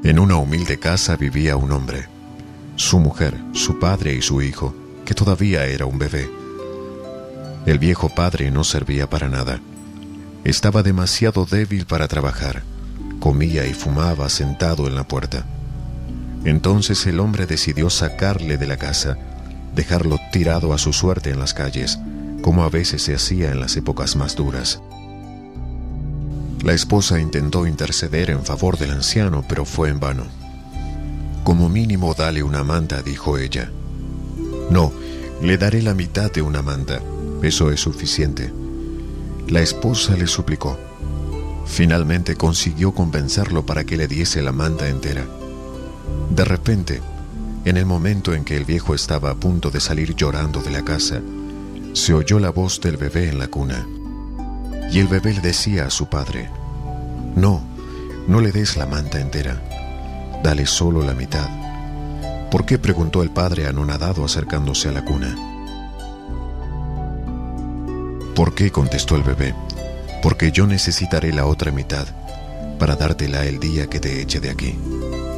En una humilde casa vivía un hombre, su mujer, su padre y su hijo, que todavía era un bebé. El viejo padre no servía para nada. Estaba demasiado débil para trabajar. Comía y fumaba sentado en la puerta. Entonces el hombre decidió sacarle de la casa, dejarlo tirado a su suerte en las calles, como a veces se hacía en las épocas más duras. La esposa intentó interceder en favor del anciano, pero fue en vano. «Como mínimo dale una manta», dijo ella. «No, le daré la mitad de una manta. Eso es suficiente». La esposa le suplicó. Finalmente consiguió convencerlo para que le diese la manta entera. De repente, en el momento en que el viejo estaba a punto de salir llorando de la casa, se oyó la voz del bebé en la cuna. Y el bebé le decía a su padre: «No, no le des la manta entera. Dale solo la mitad». «¿Por qué?», preguntó el padre anonadado acercándose a la cuna. «¿Por qué?», contestó el bebé. «Porque yo necesitaré la otra mitad para dártela el día que te eche de aquí».